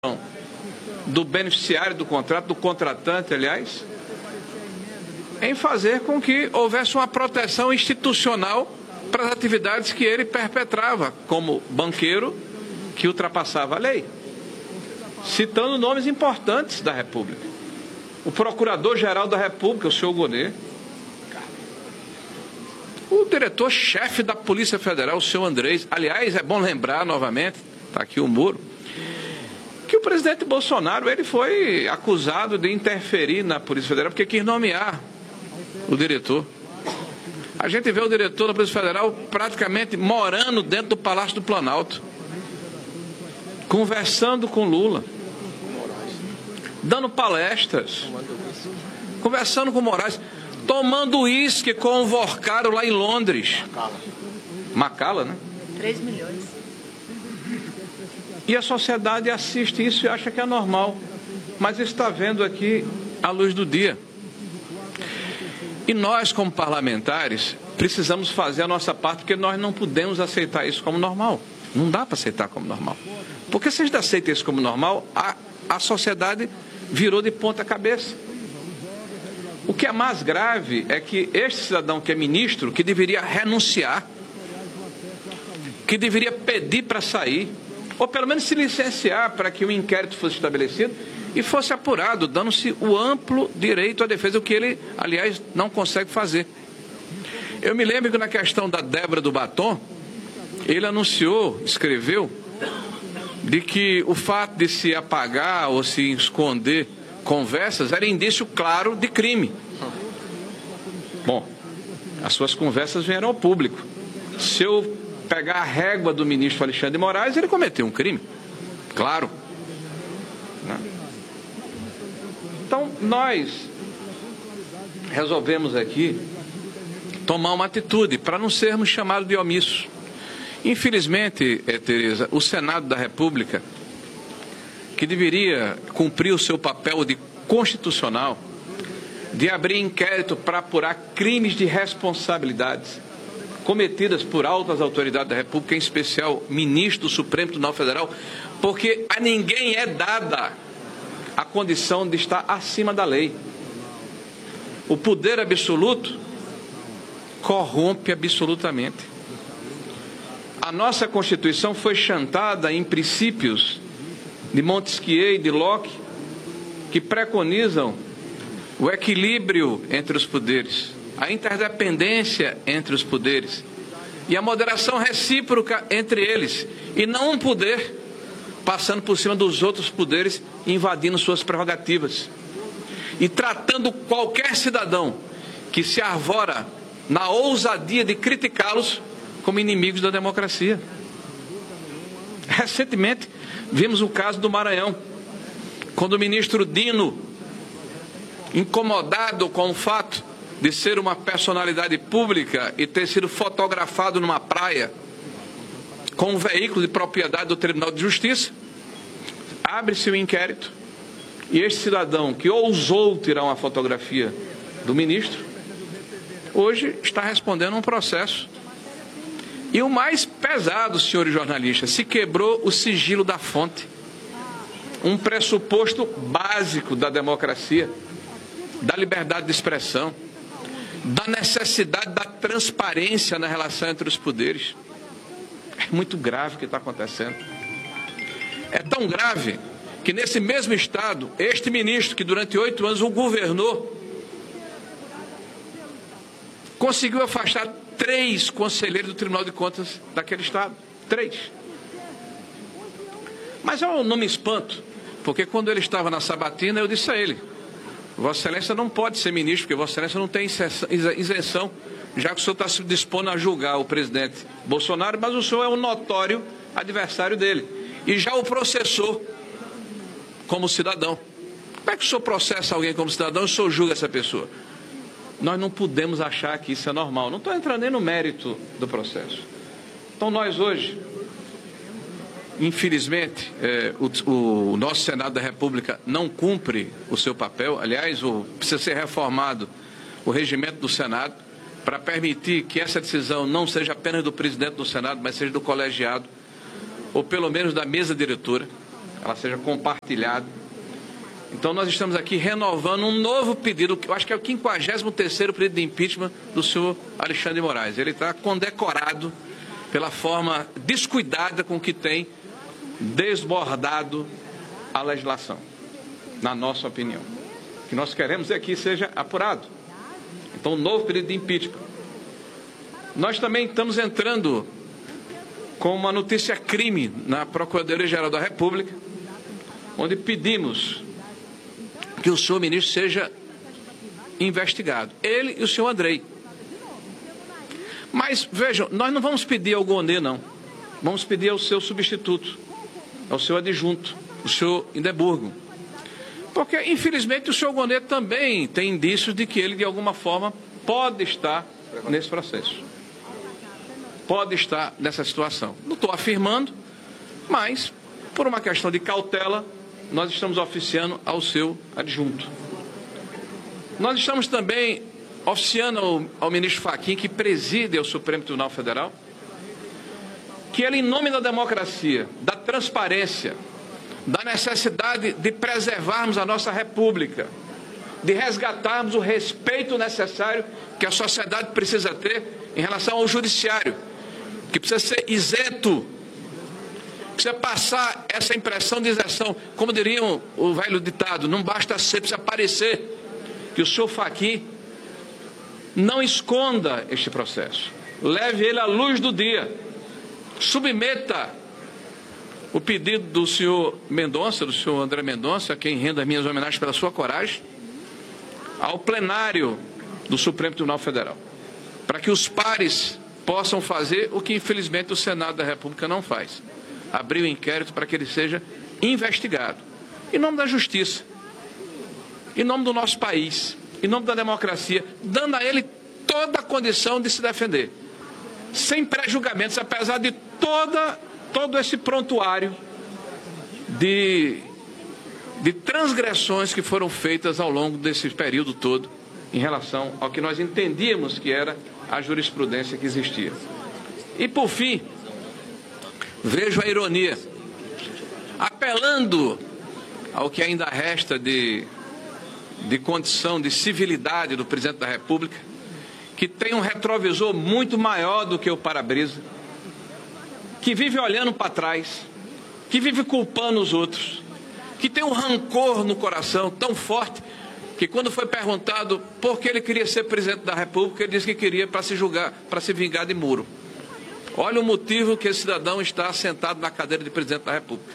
do beneficiário do contrato, do contratante, aliás, em fazer com que houvesse uma proteção institucional para as atividades que ele perpetrava como banqueiro que ultrapassava a lei, citando nomes importantes da República. O Procurador-Geral da República, o senhor Gonê, o diretor-chefe da Polícia Federal, o senhor Andrés. Aliás, é bom lembrar novamente, está aqui o Moro, que o presidente Bolsonaro ele foi acusado de interferir na Polícia Federal porque quis nomear o diretor. A gente vê o diretor da Polícia Federal praticamente morando dentro do Palácio do Planalto, conversando com Lula, dando palestras, conversando com Moraes, tomando uísque com o Vorcaro lá em Londres. Macala, né? 3 milhões. E a sociedade assiste isso e acha que é normal. Mas está vendo aqui a luz do dia. E nós, como parlamentares, precisamos fazer a nossa parte, porque nós não podemos aceitar isso como normal. Não dá para aceitar como normal. Porque se a gente aceita isso como normal, a sociedade virou de ponta cabeça. O que é mais grave é que este cidadão que é ministro, que deveria renunciar, que deveria pedir para sair, ou pelo menos se licenciar para que o inquérito fosse estabelecido e fosse apurado, dando-se o amplo direito à defesa, o que ele, aliás, não consegue fazer. Eu me lembro que na questão da Débora do Batom, ele anunciou, escreveu, de que o fato de se apagar ou se esconder conversas era indício claro de crime. Bom, as suas conversas vieram ao público. Se eu pegar a régua do ministro Alexandre de Moraes, ele cometeu um crime. Claro. Então, nós resolvemos aqui tomar uma atitude para não sermos chamados de omissos. Infelizmente, Tereza, o Senado da República, que deveria cumprir o seu papel de constitucional, de abrir inquérito para apurar crimes de responsabilidades cometidas por altas autoridades da República, em especial ministro do Supremo Tribunal Federal, porque a ninguém é dada a condição de estar acima da lei. O poder absoluto corrompe absolutamente. A nossa Constituição foi chantada em princípios de Montesquieu e de Locke, que preconizam o equilíbrio entre os poderes, a interdependência entre os poderes e a moderação recíproca entre eles, e não um poder passando por cima dos outros poderes, invadindo suas prerrogativas e tratando qualquer cidadão que se arvora na ousadia de criticá-los como inimigos da democracia. Recentemente vimos o caso do Maranhão, quando o ministro Dino, incomodado com o fato de ser uma personalidade pública e ter sido fotografado numa praia com um veículo de propriedade do Tribunal de Justiça, abre-se o inquérito e este cidadão que ousou tirar uma fotografia do ministro, hoje está respondendo um processo. E o mais pesado, senhores jornalistas, se quebrou o sigilo da fonte, um pressuposto básico da democracia, da liberdade de expressão, da necessidade da transparência na relação entre os poderes. É muito grave o que está acontecendo. É tão grave que nesse mesmo estado, este ministro que durante 8 anos o governou, conseguiu afastar 3 conselheiros do Tribunal de Contas daquele estado. 3. Mas eu não me espanto, porque quando ele estava na sabatina, eu disse a ele: Vossa Excelência não pode ser ministro, porque Vossa Excelência não tem isenção, já que o senhor está se dispondo a julgar o presidente Bolsonaro, mas o senhor é um notório adversário dele e já o processou como cidadão. Como é que o senhor processa alguém como cidadão e o senhor julga essa pessoa? Nós não podemos achar que isso é normal. Não estou entrando nem no mérito do processo. Então nós hoje, infelizmente, o nosso Senado da República não cumpre o seu papel. Aliás, precisa ser reformado o regimento do Senado para permitir que essa decisão não seja apenas do presidente do Senado, mas seja do colegiado, ou pelo menos da mesa diretora. ela seja compartilhada. Então nós estamos aqui renovando um novo pedido, que eu acho que é o 53º pedido de impeachment do senhor Alexandre de Moraes. Ele está condecorado pela forma descuidada com que tem desbordado a legislação, na nossa opinião. O que nós queremos é que seja apurado. Então, um novo pedido de impeachment. Nós também estamos entrando com uma notícia crime na Procuradoria-Geral da República, onde pedimos que o senhor ministro seja investigado. Ele e o senhor Andrei. Mas, vejam, nós não vamos pedir ao Gonê, não. Vamos pedir ao seu substituto, ao seu adjunto, o senhor Indeburgo. Porque, infelizmente, o senhor Gonê também tem indícios de que ele, de alguma forma, pode estar nesse processo. Pode estar nessa situação. Não estou afirmando, mas, por uma questão de cautela, nós estamos oficiando ao seu adjunto. Nós estamos também oficiando ao ministro Fachin, que preside o Supremo Tribunal Federal, que ele, em nome da democracia, da transparência, da necessidade de preservarmos a nossa república, de resgatarmos o respeito necessário que a sociedade precisa ter em relação ao judiciário, que precisa ser isento, precisa passar essa impressão de isenção. Como diriam o velho ditado, não basta ser, precisa parecer. Que o senhor Fachin não esconda este processo, leve ele à luz do dia, submeta o pedido do senhor Mendonça, do senhor André Mendonça, a quem rendo as minhas homenagens pela sua coragem, ao plenário do Supremo Tribunal Federal, para que os pares possam fazer o que infelizmente o Senado da República não faz, abrir o inquérito para que ele seja investigado, em nome da justiça, em nome do nosso país, em nome da democracia, dando a ele toda a condição de se defender, sem pré-julgamentos, apesar de todo esse prontuário de transgressões que foram feitas ao longo desse período todo em relação ao que nós entendíamos que era a jurisprudência que existia. E por fim, vejo a ironia, apelando ao que ainda resta de condição de civilidade do presidente da República, que tem um retrovisor muito maior do que o para-brisa, que vive olhando para trás, que vive culpando os outros, que tem um rancor no coração tão forte que quando foi perguntado por que ele queria ser presidente da República, ele disse que queria para se vingar de Moro. Olha o motivo que esse cidadão está sentado na cadeira de presidente da República.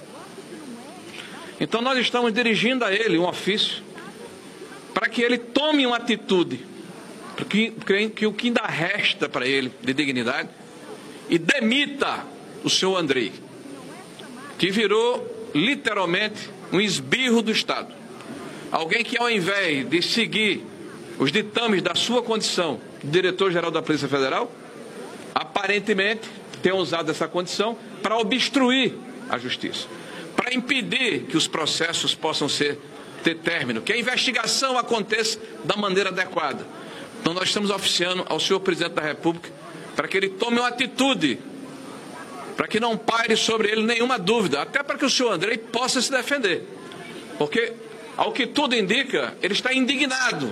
Então nós estamos dirigindo a ele um ofício para que ele tome uma atitude, que o que ainda resta para ele de dignidade, e demita o senhor Andrei, que virou literalmente um esbirro do Estado. Alguém que, ao invés de seguir os ditames da sua condição de diretor-geral da Polícia Federal, aparentemente tem usado essa condição para obstruir a justiça, para impedir que os processos possam ter término, que a investigação aconteça da maneira adequada. Então nós estamos oficiando ao senhor presidente da República para que ele tome uma atitude, para que não paire sobre ele nenhuma dúvida, até para que o senhor Andrei possa se defender. Porque, ao que tudo indica, ele está indignado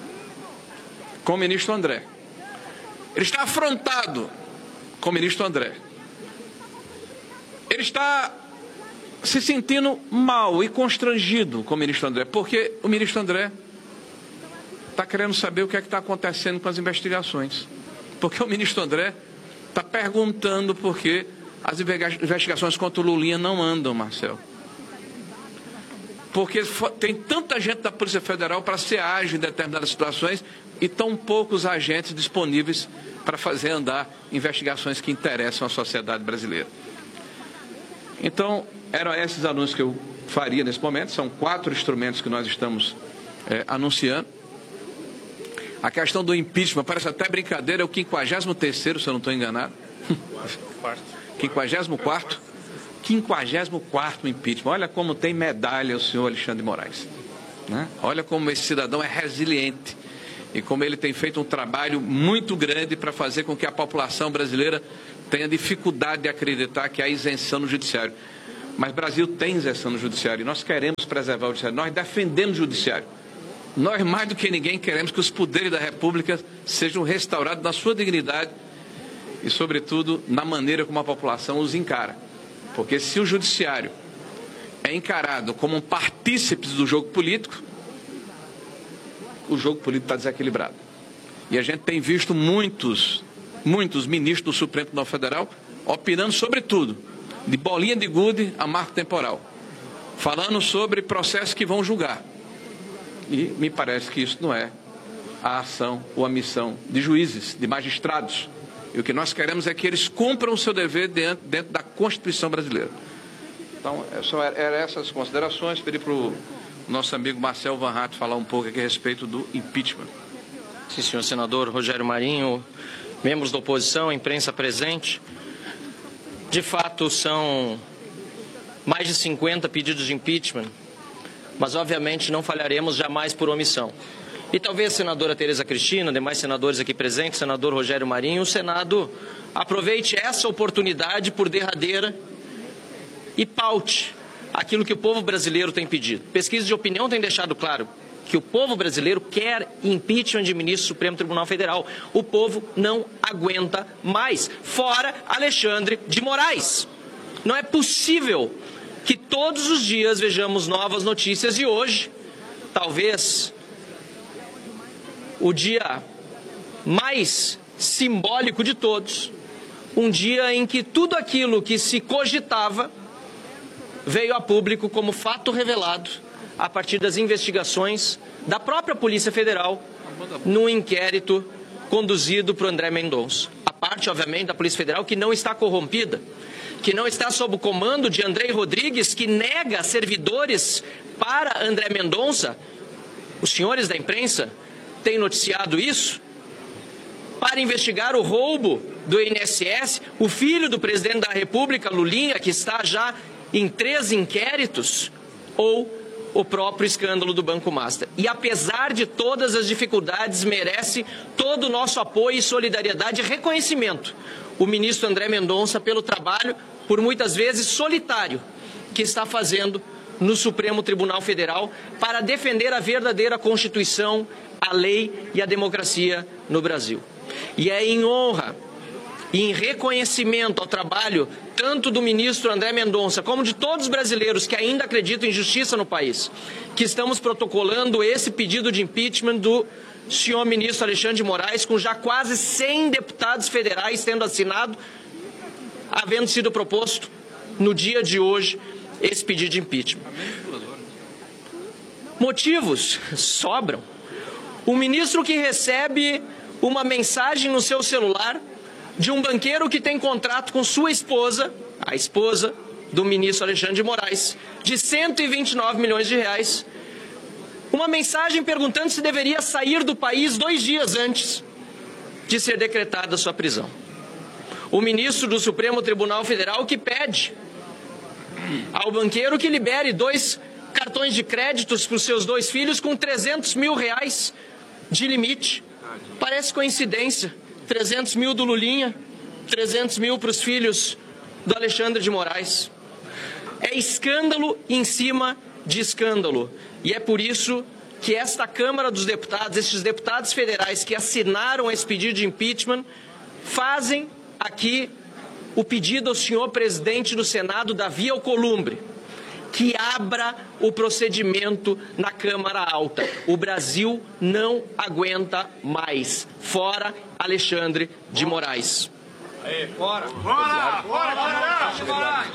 com o ministro André. Ele está afrontado com o ministro André. Ele está se sentindo mal e constrangido com o ministro André, porque o ministro André está querendo saber o que é que está acontecendo com as investigações. Porque o ministro André está perguntando por que as investigações contra o Lulinha não andam, Marcelo. Porque tem tanta gente da Polícia Federal para ser ágil em determinadas situações e tão poucos agentes disponíveis para fazer andar investigações que interessam a sociedade brasileira. Então, eram esses anúncios que eu faria nesse momento. São 4 instrumentos que nós estamos anunciando. A questão do impeachment, parece até brincadeira, é o 53º, se eu não estou enganado. 54º impeachment. Olha como tem medalha o senhor Alexandre de Moraes, né? Olha como esse cidadão é resiliente e como ele tem feito um trabalho muito grande para fazer com que a população brasileira tenha dificuldade de acreditar que há isenção no judiciário. Mas o Brasil tem isenção no judiciário e nós queremos preservar o judiciário. Nós defendemos o judiciário. Nós, mais do que ninguém, queremos que os poderes da República sejam restaurados na sua dignidade e, sobretudo, na maneira como a população os encara. Porque se o judiciário é encarado como um partícipe do jogo político, o jogo político está desequilibrado. E a gente tem visto muitos ministros do Supremo Tribunal Federal opinando sobre tudo, de bolinha de gude a marco temporal, falando sobre processos que vão julgar. E me parece que isso não é a ação ou a missão de juízes, de magistrados. E o que nós queremos é que eles cumpram o seu dever dentro da Constituição brasileira. Então, eram essas considerações. Pedi para o nosso amigo Marcel Van Hatten falar um pouco aqui a respeito do impeachment. Sim, senhor senador Rogério Marinho, membros da oposição, imprensa presente. De fato, são mais de 50 pedidos de impeachment, mas obviamente não falharemos jamais por omissão. E talvez a senadora Tereza Cristina, demais senadores aqui presentes, senador Rogério Marinho, o Senado aproveite essa oportunidade por derradeira e paute aquilo que o povo brasileiro tem pedido. Pesquisa de opinião tem deixado claro que o povo brasileiro quer impeachment de ministro do Supremo Tribunal Federal. O povo não aguenta mais. Fora Alexandre de Moraes. Não é possível que todos os dias vejamos novas notícias e hoje, talvez, o dia mais simbólico de todos, um dia em que tudo aquilo que se cogitava veio a público como fato revelado a partir das investigações da própria Polícia Federal no inquérito conduzido por André Mendonça. A parte, obviamente, da Polícia Federal que não está corrompida, que não está sob o comando de Andrei Rodrigues, que nega servidores para André Mendonça. Os senhores da imprensa têm noticiado isso, para investigar o roubo do INSS, o filho do presidente da República, Lulinha, que está já em 3 inquéritos, ou o próprio escândalo do Banco Master. E apesar de todas as dificuldades, merece todo o nosso apoio e solidariedade e reconhecimento o ministro André Mendonça pelo trabalho, por muitas vezes solitário, que está fazendo no Supremo Tribunal Federal para defender a verdadeira Constituição, a lei e a democracia no Brasil. E é em honra e em reconhecimento ao trabalho tanto do ministro André Mendonça como de todos os brasileiros que ainda acreditam em justiça no país, que estamos protocolando esse pedido de impeachment do senhor ministro Alexandre de Moraes, com já quase 100 deputados federais tendo assinado, havendo sido proposto no dia de hoje esse pedido de impeachment. Motivos sobram. O ministro que recebe uma mensagem no seu celular de um banqueiro que tem contrato com sua esposa, a esposa do ministro Alexandre de Moraes, de 129 milhões de reais, uma mensagem perguntando se deveria sair do país 2 dias antes de ser decretada sua prisão. O ministro do Supremo Tribunal Federal que pede ao banqueiro que libere 2 cartões de créditos para os seus 2 filhos com 300 mil reais de limite. Parece coincidência. 300 mil do Lulinha, 300 mil para os filhos do Alexandre de Moraes. É escândalo em cima de escândalo. E é por isso que esta Câmara dos Deputados, estes deputados federais que assinaram esse pedido de impeachment, fazem aqui o pedido ao senhor presidente do Senado, Davi Alcolumbre, que abra o procedimento na Câmara Alta. O Brasil não aguenta mais. Fora Alexandre de Moraes. Aí, fora! Fora! Fora! Fora!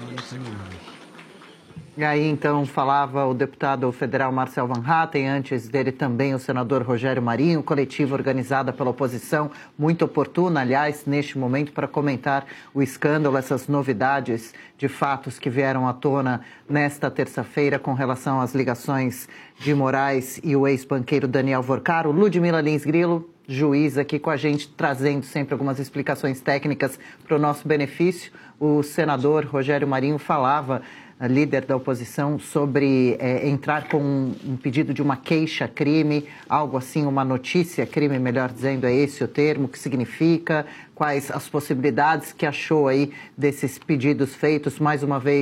E aí, então, falava o deputado federal Marcel Van Hatten, antes dele também o senador Rogério Marinho, coletiva organizada pela oposição, muito oportuna, aliás, neste momento, para comentar o escândalo, essas novidades de fatos que vieram à tona nesta terça-feira com relação às ligações de Moraes e o ex-banqueiro Daniel Vorcaro. Ludmila Lins Grilo, juiz aqui com a gente, trazendo sempre algumas explicações técnicas para o nosso benefício. O senador Rogério Marinho falava, líder da oposição, sobre entrar com um pedido de uma queixa-crime, algo assim, uma notícia-crime, melhor dizendo, é esse o termo, o que significa, quais as possibilidades que achou aí desses pedidos feitos. Mais uma vez,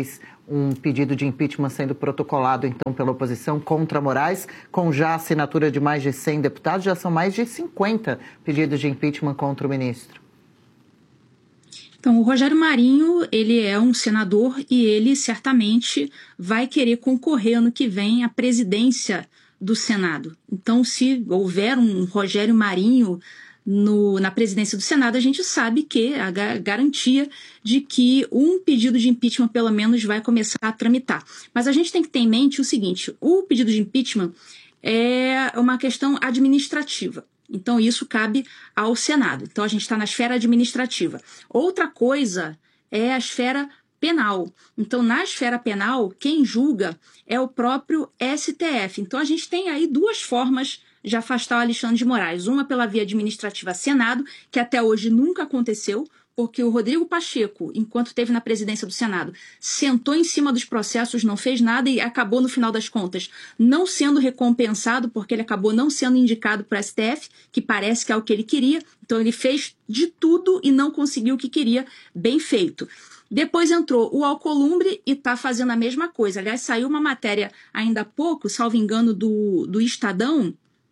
um pedido de impeachment sendo protocolado, então, pela oposição contra Moraes, com já a assinatura de mais de 100 deputados, já são mais de 50 pedidos de impeachment contra o ministro. Então, o Rogério Marinho, ele é um senador e ele certamente vai querer concorrer ano que vem à presidência do Senado. Então, se houver um Rogério Marinho na presidência do Senado, a gente sabe que a garantia de que um pedido de impeachment, pelo menos, vai começar a tramitar. Mas a gente tem que ter em mente o seguinte, o pedido de impeachment é uma questão administrativa. Então, isso cabe ao Senado. Então, a gente está na esfera administrativa. Outra coisa é a esfera penal. Então, na esfera penal, quem julga é o próprio STF. Então, a gente tem aí duas formas de afastar o Alexandre de Moraes. Uma pela via administrativa Senado, que até hoje nunca aconteceu, porque o Rodrigo Pacheco, enquanto esteve na presidência do Senado, sentou em cima dos processos, não fez nada e acabou, no final das contas, não sendo recompensado, porque ele acabou não sendo indicado para o STF, que parece que é o que ele queria. Então, ele fez de tudo e não conseguiu o que queria, bem feito. Depois entrou o Alcolumbre e está fazendo a mesma coisa. Aliás, saiu uma matéria ainda há pouco, salvo engano, do Estadão,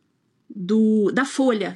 da Folha,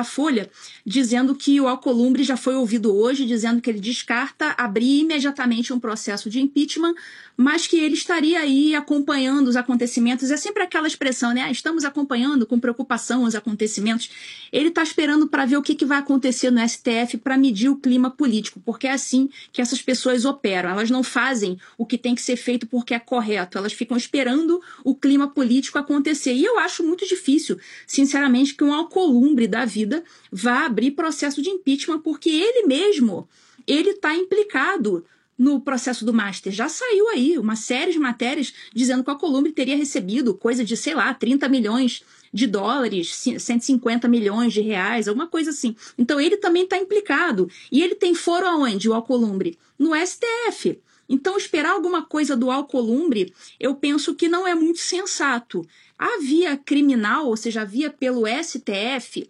dizendo que o Alcolumbre já foi ouvido hoje, dizendo que ele descarta abrir imediatamente um processo de impeachment, mas que ele estaria aí acompanhando os acontecimentos. É sempre aquela expressão, né? Estamos acompanhando com preocupação os acontecimentos. Ele está esperando para ver o que vai acontecer no STF para medir o clima político, porque é assim que essas pessoas operam. Elas não fazem o que tem que ser feito porque é correto, elas ficam esperando o clima político acontecer. E eu acho muito difícil, sinceramente, que um Alcolumbre da vida vá abrir processo de impeachment, porque ele mesmo, ele está implicado no processo do Master. Já saiu aí uma série de matérias dizendo que o Alcolumbre teria recebido coisa de, 30 milhões de dólares, 150 milhões de reais, alguma coisa assim. Então ele também está implicado. E ele tem foro aonde, o Alcolumbre? No STF. Então esperar alguma coisa do Alcolumbre, eu penso que não é muito sensato. A via criminal, ou seja, a via pelo STF,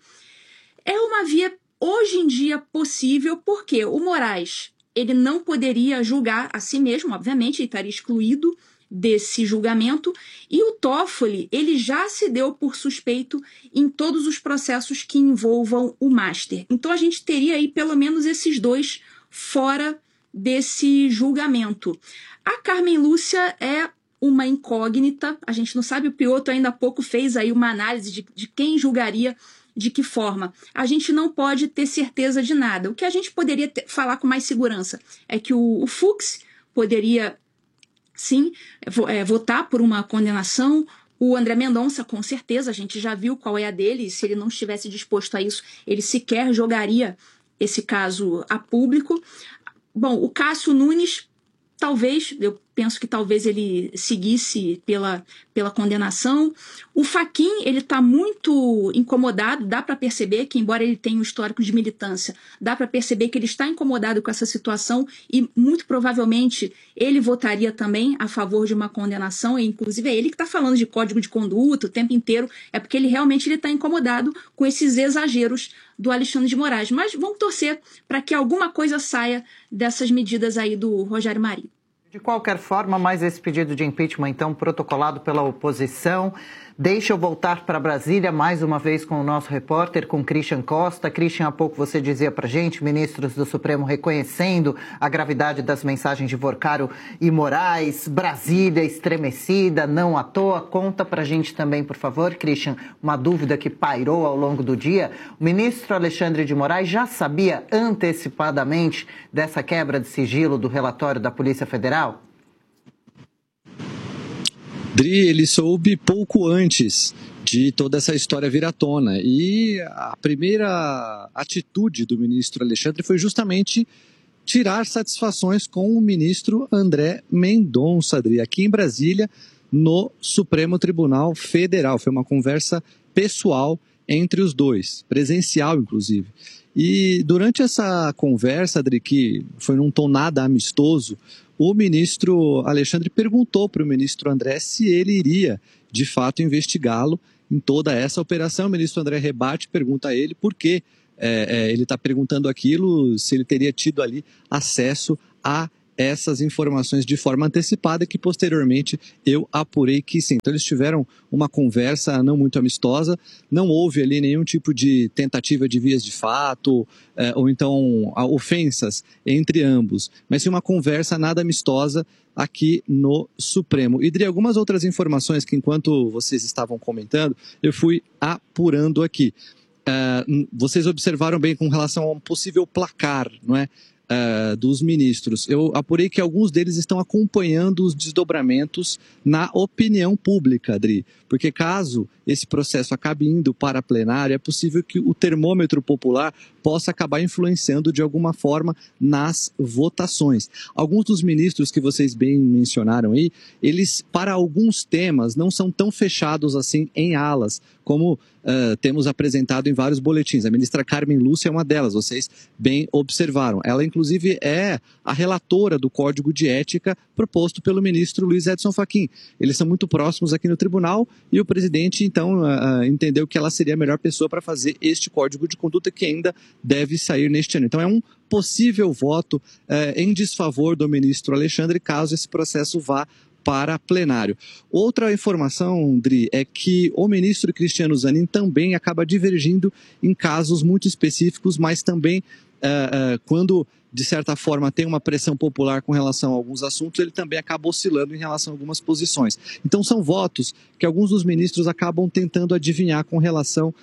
é uma via hoje em dia possível, porque o Moraes, ele não poderia julgar a si mesmo, obviamente, ele estaria excluído desse julgamento, e o Toffoli, ele já se deu por suspeito em todos os processos que envolvam o Master. Então a gente teria aí pelo menos esses dois fora desse julgamento. A Carmen Lúcia é uma incógnita, a gente não sabe, o Piotto ainda há pouco fez aí uma análise de quem julgaria de que forma. A gente não pode ter certeza de nada. O que a gente poderia falar com mais segurança é que o Fux poderia, sim, votar por uma condenação. O André Mendonça, com certeza, a gente já viu qual é a dele, e se ele não estivesse disposto a isso, ele sequer jogaria esse caso a público. Bom, o Cássio Nunes, talvez, eu penso que talvez ele seguisse pela condenação. O Fachin, ele está muito incomodado, dá para perceber que, embora ele tenha um histórico de militância, dá para perceber que ele está incomodado com essa situação e, muito provavelmente, ele votaria também a favor de uma condenação, e, inclusive, é ele que está falando de código de conduta o tempo inteiro, é porque ele realmente está incomodado com esses exageros do Alexandre de Moraes. Mas vamos torcer para que alguma coisa saia dessas medidas aí do Rogério Marinho. De qualquer forma, mais esse pedido de impeachment, então, protocolado pela oposição. Deixa eu voltar para Brasília mais uma vez com o nosso repórter, com Christian Costa. Christian, há pouco você dizia para a gente, ministros do Supremo reconhecendo a gravidade das mensagens de Vorcaro e Moraes, Brasília estremecida, não à toa. Conta para a gente também, por favor, Christian, uma dúvida que pairou ao longo do dia. O ministro Alexandre de Moraes já sabia antecipadamente dessa quebra de sigilo do relatório da Polícia Federal? Dri, ele soube pouco antes de toda essa história vir à tona. E a primeira atitude do ministro Alexandre foi justamente tirar satisfações com o ministro André Mendonça, Dri, aqui em Brasília, no Supremo Tribunal Federal. Foi uma conversa pessoal entre os dois, presencial inclusive. E durante essa conversa, Adri, que foi num tom nada amistoso, o ministro Alexandre perguntou para o ministro André se ele iria, de fato, investigá-lo em toda essa operação. O ministro André rebate, pergunta a ele por que ele está perguntando aquilo, se ele teria tido ali acesso a essas informações de forma antecipada, que posteriormente eu apurei que sim. Então eles tiveram uma conversa não muito amistosa, não houve ali nenhum tipo de tentativa de vias de fato, ou então ofensas entre ambos, mas sim uma conversa nada amistosa aqui no Supremo. E Dri, algumas outras informações que enquanto vocês estavam comentando, eu fui apurando aqui. Vocês observaram bem com relação a um possível placar, não é? Dos ministros. Eu apurei que alguns deles estão acompanhando os desdobramentos na opinião pública, Adri, porque caso esse processo acabe indo para a plenária, é possível que o termômetro popular possa acabar influenciando de alguma forma nas votações. Alguns dos ministros que vocês bem mencionaram aí, eles, para alguns temas, não são tão fechados assim em alas, como temos apresentado em vários boletins. A ministra Carmen Lúcia é uma delas, vocês bem observaram. Ela, inclusive, é a relatora do Código de Ética proposto pelo ministro Luiz Edson Fachin. Eles são muito próximos aqui no tribunal e o presidente, então, entendeu que ela seria a melhor pessoa para fazer este Código de Conduta que ainda deve sair neste ano. Então, é um possível voto em desfavor do ministro Alexandre, caso esse processo vá para plenário. Outra informação, Dri, é que o ministro Cristiano Zanin também acaba divergindo em casos muito específicos, mas também quando, de certa forma, tem uma pressão popular com relação a alguns assuntos, ele também acaba oscilando em relação a algumas posições. Então, são votos que alguns dos ministros acabam tentando adivinhar com relação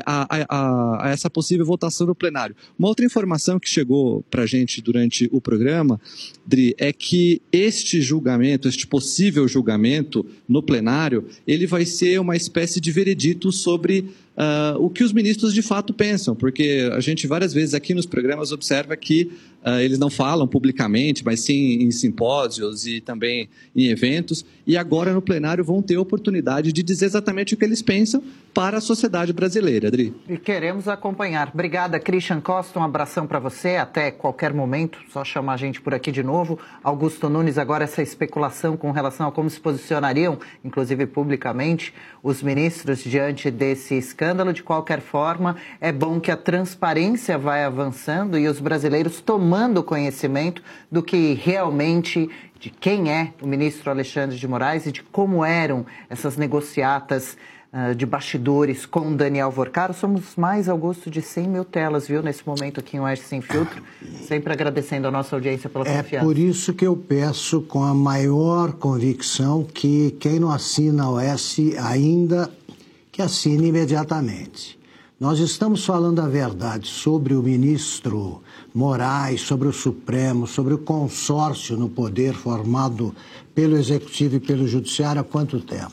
a essa possível votação no plenário. Uma outra informação que chegou para a gente durante o programa, Dri, é que este julgamento, este possível julgamento no plenário, ele vai ser uma espécie de veredito sobre o que os ministros de fato pensam, porque a gente várias vezes aqui nos programas observa que eles não falam publicamente, mas sim em simpósios e também em eventos, e agora no plenário vão ter a oportunidade de dizer exatamente o que eles pensam para a sociedade brasileira, Adri. E queremos acompanhar. Obrigada, Christian Costa, um abração para você, até qualquer momento, só chamar a gente por aqui de novo. Augusto Nunes, agora essa especulação com relação a como se posicionariam, inclusive publicamente, os ministros diante desse escândalo. De qualquer forma, é bom que a transparência vai avançando e os brasileiros tomando conhecimento do que realmente, de quem é o ministro Alexandre de Moraes e de como eram essas negociatas de bastidores com Daniel Vorcaro. Somos mais, Augusto, de 100 mil telas, viu, nesse momento aqui em Oeste Sem Filtro. Sempre agradecendo a nossa audiência pela confiança. É por isso que eu peço com a maior convicção que quem não assina a Oeste ainda, que assine imediatamente. Nós estamos falando a verdade sobre o ministro Moraes, sobre o Supremo, sobre o consórcio no poder formado pelo Executivo e pelo Judiciário há quanto tempo?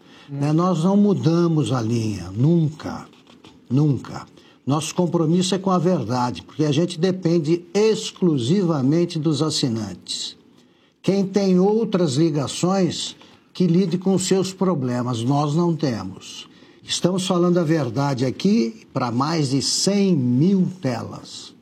Nós não mudamos a linha, nunca, nunca. Nosso compromisso é com a verdade, porque a gente depende exclusivamente dos assinantes. Quem tem outras ligações, que lide com os seus problemas, nós não temos. Estamos falando a verdade aqui para mais de 100 mil telas.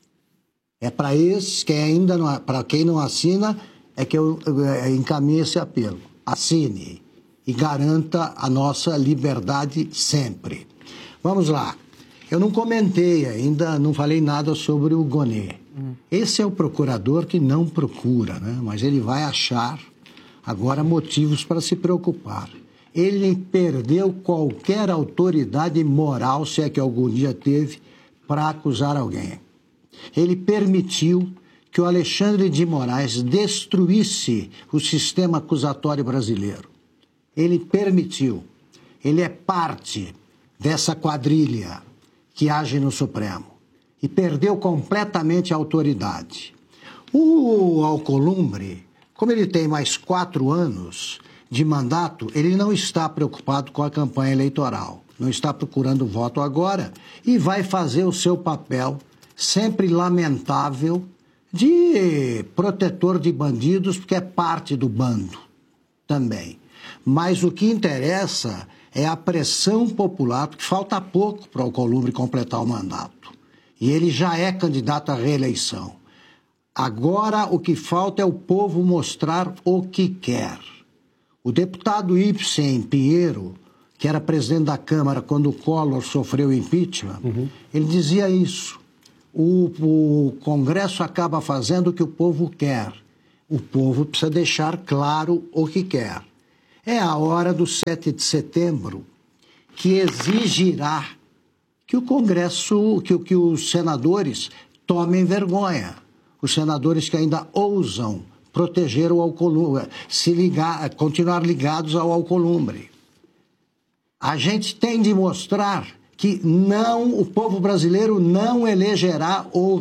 É para esses, para quem não assina, é que eu encaminho esse apelo. Assine e garanta a nossa liberdade sempre. Vamos lá. Eu não comentei ainda, não falei nada sobre o Gonê. Esse é o procurador que não procura, né? Mas ele vai achar agora motivos para se preocupar. Ele perdeu qualquer autoridade moral, se é que algum dia teve, para acusar alguém. Ele permitiu que o Alexandre de Moraes destruísse o sistema acusatório brasileiro. Ele permitiu. Ele é parte dessa quadrilha que age no Supremo. E perdeu completamente a autoridade. O Alcolumbre, como ele tem mais 4 anos de mandato, ele não está preocupado com a campanha eleitoral. Não está procurando voto agora e vai fazer o seu papel, sempre lamentável, de protetor de bandidos, porque é parte do bando também. Mas o que interessa é a pressão popular, porque falta pouco para o Alcolumbre completar o mandato. E ele já é candidato à reeleição. Agora o que falta é o povo mostrar o que quer. O deputado Ibsen Pinheiro, que era presidente da Câmara quando o Collor sofreu impeachment, ele dizia isso. O Congresso acaba fazendo o que o povo quer. O povo precisa deixar claro o que quer. É a hora do 7 de setembro que exigirá que o Congresso, que os senadores tomem vergonha. Os senadores que ainda ousam proteger o Alcolumbre, continuar ligados ao Alcolumbre. A gente tem de mostrar que o povo brasileiro não elegerá ou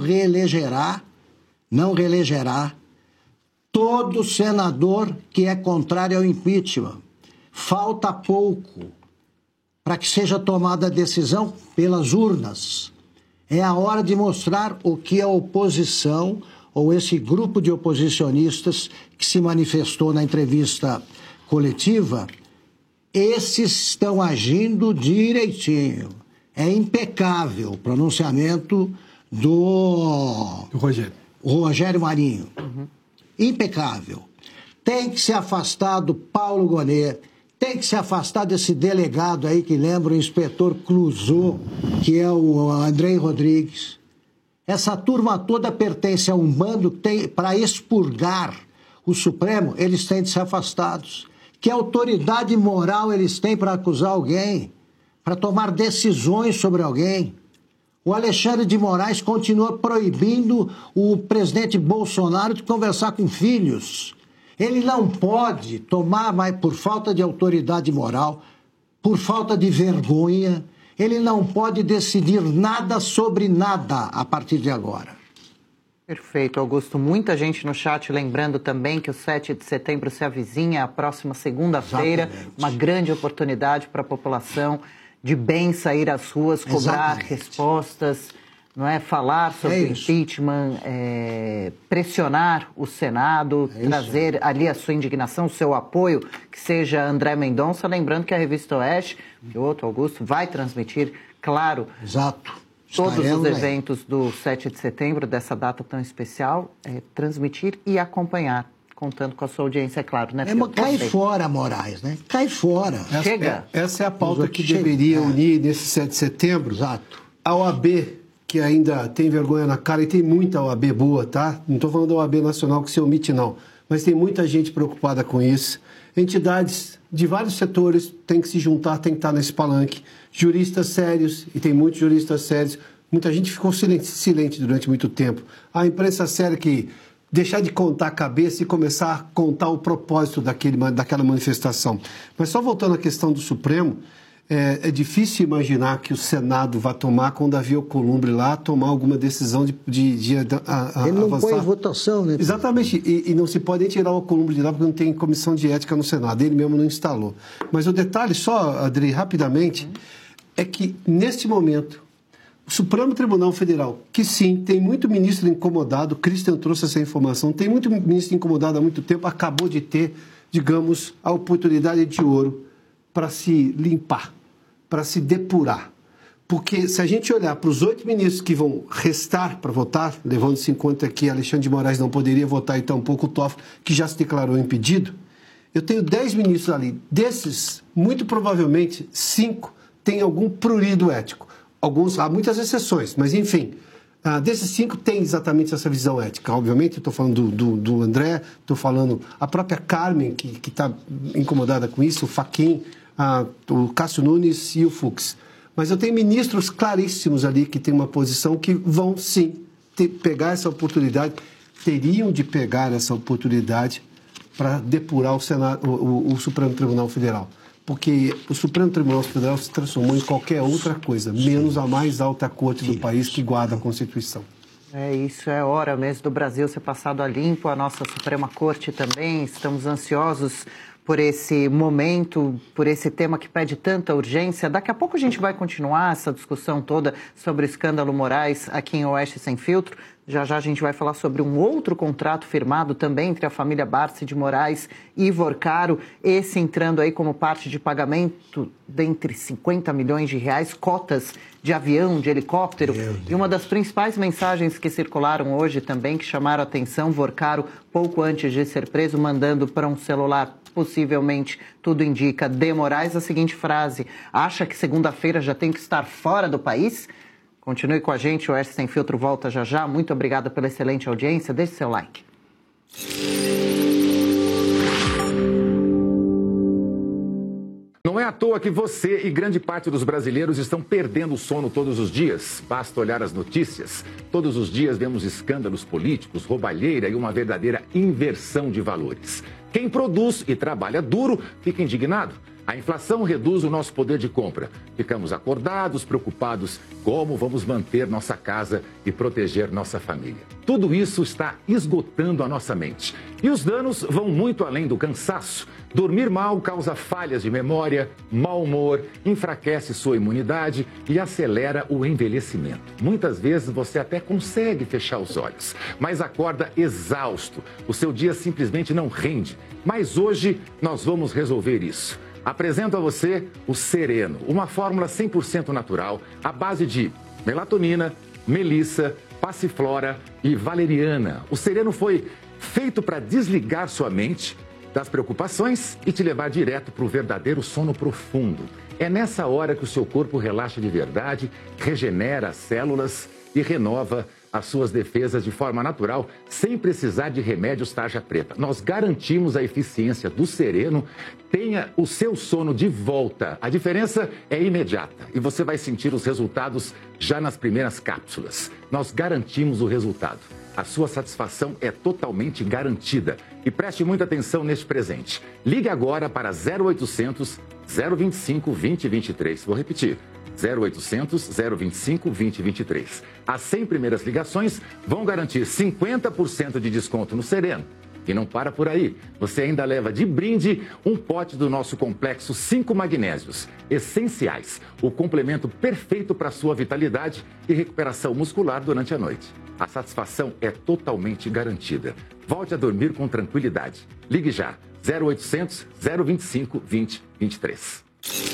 não reelegerá todo senador que é contrário ao impeachment. Falta pouco para que seja tomada a decisão pelas urnas. É a hora de mostrar o que a oposição, ou esse grupo de oposicionistas que se manifestou na entrevista coletiva, esses estão agindo direitinho. É impecável o pronunciamento do Rogério Marinho. Impecável. Tem que se afastar do Paulo Gonet, tem que se afastar desse delegado aí que lembra o inspetor Clouseau, que é o Andrei Rodrigues. Essa turma toda pertence a um bando que tem, para expurgar o Supremo, eles têm de ser afastados. Que autoridade moral eles têm para acusar alguém, para tomar decisões sobre alguém? O Alexandre de Moraes continua proibindo o presidente Bolsonaro de conversar com filhos. Ele não pode tomar, mas por falta de autoridade moral, por falta de vergonha, ele não pode decidir nada sobre nada a partir de agora. Perfeito, Augusto. Muita gente no chat lembrando também que o 7 de setembro se avizinha, a próxima segunda-feira, uma grande oportunidade para a população de bem sair às ruas, cobrar respostas, não é? Falar sobre o impeachment, pressionar o Senado, trazer ali a sua indignação, o seu apoio, que seja André Mendonça. Lembrando que a Revista Oeste, que o outro Augusto, vai transmitir, claro, todos os eventos do 7 de setembro, dessa data tão especial, transmitir e acompanhar, contando com a sua audiência, é claro, né? Cai fora, Moraes, né? Cai fora. Chega. Essa é a pauta que deveria unir nesse 7 de setembro. Exato. A OAB, que ainda tem vergonha na cara, e tem muita OAB boa, tá? Não estou falando da OAB nacional que se omite, não. Mas tem muita gente preocupada com isso. Entidades de vários setores têm que se juntar, têm que estar nesse palanque. Juristas sérios, e tem muitos juristas sérios. Muita gente ficou silente durante muito tempo. A imprensa séria que deixar de contar a cabeça e começar a contar o propósito daquela manifestação. Mas só voltando à questão do Supremo, é difícil imaginar que o Senado vá tomar, com Davi Alcolumbre lá, tomar alguma decisão de Ele não avançar. põe em votação, né? Exatamente, e não se pode tirar o Alcolumbre de lá porque não tem comissão de ética no Senado, ele mesmo não instalou. Mas o detalhe só, Adri, rapidamente, é que neste momento, o Supremo Tribunal Federal, que sim, tem muito ministro incomodado, o Christian trouxe essa informação, tem muito ministro incomodado há muito tempo, acabou de ter, digamos, a oportunidade de ouro para se limpar, para se depurar. Porque se a gente olhar para os 8 ministros que vão restar para votar, levando-se em conta que Alexandre de Moraes não poderia votar e tampouco o Toffoli, que já se declarou impedido, eu tenho 10 ministros ali. Desses, muito provavelmente, 5 têm algum prurido ético. Há muitas exceções, mas enfim, desses 5 tem exatamente essa visão ética. Obviamente, eu estou falando do André, estou falando a própria Carmen, que está incomodada com isso, o Fachin, o Cássio Nunes e o Fux. Mas eu tenho ministros claríssimos ali que têm uma posição que vão, sim, pegar essa oportunidade, teriam de pegar essa oportunidade para depurar o Supremo Tribunal Federal. Porque o Supremo Tribunal Federal se transformou em qualquer outra coisa, menos a mais alta corte do país que guarda a Constituição. Isso é hora mesmo do Brasil ser passado a limpo, a nossa Suprema Corte também. Estamos ansiosos por esse momento, por esse tema que pede tanta urgência. Daqui a pouco a gente vai continuar essa discussão toda sobre o escândalo Moraes aqui em Oeste Sem Filtro. Já já a gente vai falar sobre um outro contrato firmado também entre a família Barsi de Moraes e Vorcaro, esse entrando aí como parte de pagamento dentre 50 milhões de reais, cotas de avião, de helicóptero. E uma das principais mensagens que circularam hoje também, que chamaram a atenção, Vorcaro, pouco antes de ser preso, mandando para um celular, possivelmente, tudo indica, de Moraes, a seguinte frase: acha que segunda-feira já tem que estar fora do país? Continue com a gente, o Oeste Sem Filtro volta já já. Muito obrigada pela excelente audiência. Deixe seu like. Não é à toa que você e grande parte dos brasileiros estão perdendo o sono todos os dias. Basta olhar as notícias. Todos os dias vemos escândalos políticos, roubalheira e uma verdadeira inversão de valores. Quem produz e trabalha duro fica indignado. A inflação reduz o nosso poder de compra. Ficamos acordados, preocupados como vamos manter nossa casa e proteger nossa família. Tudo isso está esgotando a nossa mente. E os danos vão muito além do cansaço. Dormir mal causa falhas de memória, mau humor, enfraquece sua imunidade e acelera o envelhecimento. Muitas vezes você até consegue fechar os olhos, mas acorda exausto. O seu dia simplesmente não rende. Mas hoje nós vamos resolver isso. Apresento a você o Sereno, uma fórmula 100% natural, à base de melatonina, melissa, passiflora e valeriana. O Sereno foi feito para desligar sua mente das preocupações e te levar direto para o verdadeiro sono profundo. É nessa hora que o seu corpo relaxa de verdade, regenera as células e renova as suas defesas de forma natural, sem precisar de remédios tarja preta. Nós garantimos a eficiência do Sereno. Tenha o seu sono de volta. A diferença é imediata e você vai sentir os resultados já nas primeiras cápsulas. Nós garantimos o resultado. A sua satisfação é totalmente garantida. E preste muita atenção neste presente. Ligue agora para 0800 025 2023. Vou repetir. 0800 025 2023. As 100 primeiras ligações vão garantir 50% de desconto no Sereno. E não para por aí. Você ainda leva de brinde um pote do nosso complexo 5 magnésios essenciais. O complemento perfeito para sua vitalidade e recuperação muscular durante a noite. A satisfação é totalmente garantida. Volte a dormir com tranquilidade. Ligue já. 0800 025 2023.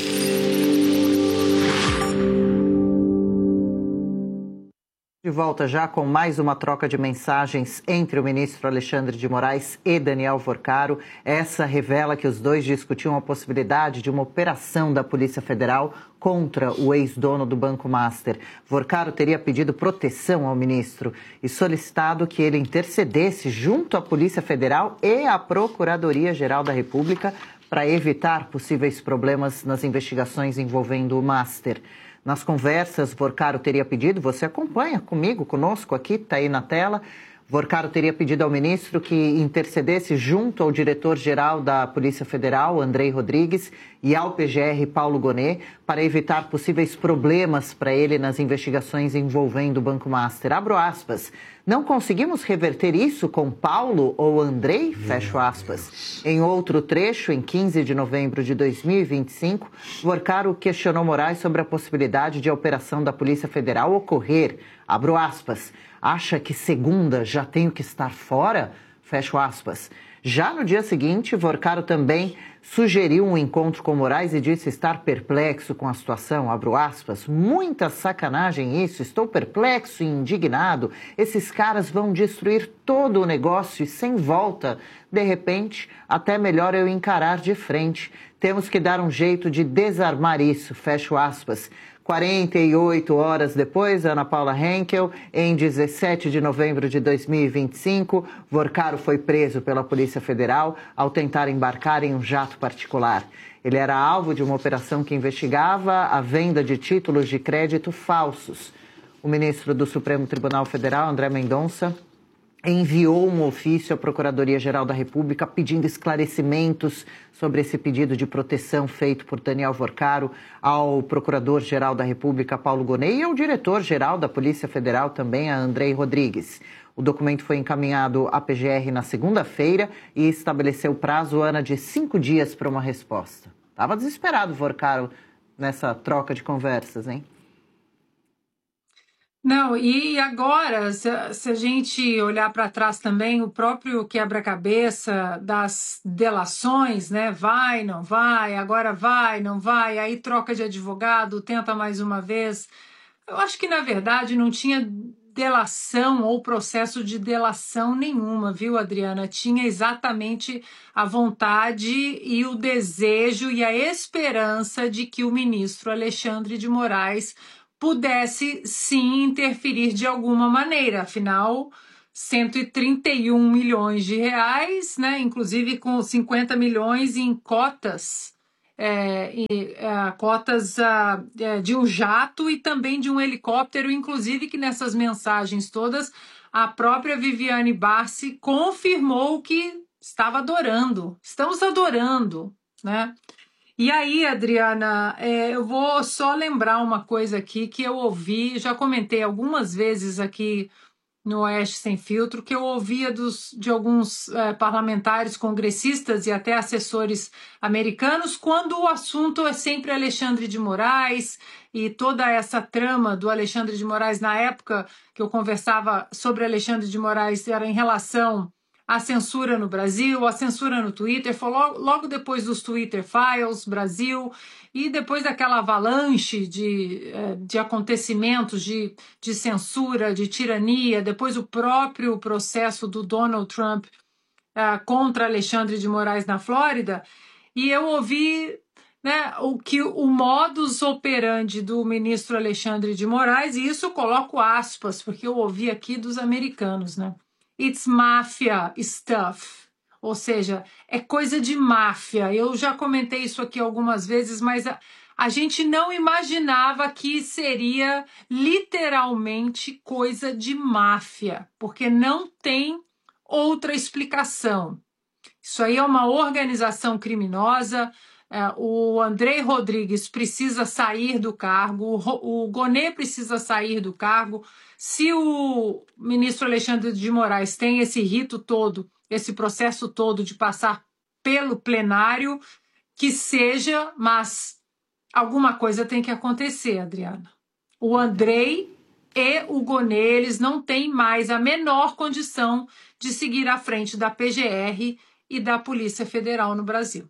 De volta já com mais uma troca de mensagens entre o ministro Alexandre de Moraes e Daniel Vorcaro. Essa revela que os dois discutiam a possibilidade de uma operação da Polícia Federal contra o ex-dono do Banco Master. Vorcaro teria pedido proteção ao ministro e solicitado que ele intercedesse junto à Polícia Federal e à Procuradoria-Geral da República para evitar possíveis problemas nas investigações envolvendo o Master. Nas conversas, Vorcaro teria pedido, você acompanha conosco aqui, está aí na tela, Vorcaro teria pedido ao ministro que intercedesse junto ao diretor-geral da Polícia Federal, Andrei Rodrigues, e ao PGR, Paulo Gonet, para evitar possíveis problemas para ele nas investigações envolvendo o Banco Master. Abro aspas. Não conseguimos reverter isso com Paulo ou Andrei? Fecho aspas. Em outro trecho, em 15 de novembro de 2025, Vorcaro questionou Moraes sobre a possibilidade de a operação da Polícia Federal ocorrer. Abro aspas. Acha que segunda já tenho que estar fora? Fecho aspas. Já no dia seguinte, Vorcaro também sugeriu um encontro com Moraes e disse estar perplexo com a situação, abro aspas, muita sacanagem isso, estou perplexo e indignado, esses caras vão destruir todo o negócio e sem volta, de repente, até melhor eu encarar de frente, temos que dar um jeito de desarmar isso, fecho aspas. 48 horas depois, Ana Paula Henkel, em 17 de novembro de 2025, Vorcaro foi preso pela Polícia Federal ao tentar embarcar em um jato particular. Ele era alvo de uma operação que investigava a venda de títulos de crédito falsos. O ministro do Supremo Tribunal Federal, André Mendonça, enviou um ofício à Procuradoria-Geral da República pedindo esclarecimentos sobre esse pedido de proteção feito por Daniel Vorcaro ao Procurador-Geral da República, Paulo Gonet, e ao Diretor-Geral da Polícia Federal também, a Andrei Rodrigues. O documento foi encaminhado à PGR na segunda-feira e estabeleceu prazo, Ana, de 5 dias para uma resposta. Estava desesperado Vorcaro nessa troca de conversas, hein? Não, e agora, se a gente olhar para trás também, o próprio quebra-cabeça das delações, né? Vai, não vai, agora vai, não vai, aí troca de advogado, tenta mais uma vez. Eu acho que, na verdade, não tinha delação ou processo de delação nenhuma, viu, Adriana? Tinha exatamente a vontade e o desejo e a esperança de que o ministro Alexandre de Moraes pudesse, sim, interferir de alguma maneira. Afinal, 131 milhões de reais, né, inclusive com 50 milhões em cotas cotas de um jato e também de um helicóptero, inclusive que nessas mensagens todas a própria Viviane Barsi confirmou que estava adorando, estamos adorando, né? E aí, Adriana, eu vou só lembrar uma coisa aqui que eu ouvi, já comentei algumas vezes aqui no Oeste Sem Filtro, que eu ouvia de alguns parlamentares, congressistas e até assessores americanos, quando o assunto é sempre Alexandre de Moraes e toda essa trama do Alexandre de Moraes. Na época que eu conversava sobre Alexandre de Moraes, era em relação à censura no Brasil, a censura no Twitter, foi logo depois dos Twitter Files Brasil, e depois daquela avalanche de acontecimentos de censura, de tirania, depois o próprio processo do Donald Trump contra Alexandre de Moraes na Flórida, e eu ouvi, né, o modus operandi do ministro Alexandre de Moraes, e isso eu coloco aspas, porque eu ouvi aqui dos americanos, né? It's mafia stuff. Ou seja, é coisa de máfia. Eu já comentei isso aqui algumas vezes, mas a gente não imaginava que seria literalmente coisa de máfia, porque não tem outra explicação. Isso aí é uma organização criminosa. O Andrei Rodrigues precisa sair do cargo, o Gonê precisa sair do cargo. Se o ministro Alexandre de Moraes tem esse rito todo, esse processo todo de passar pelo plenário, que seja, mas alguma coisa tem que acontecer, Adriana. O Andrei e o Gonê, eles não têm mais a menor condição de seguir à frente da PGR e da Polícia Federal no Brasil.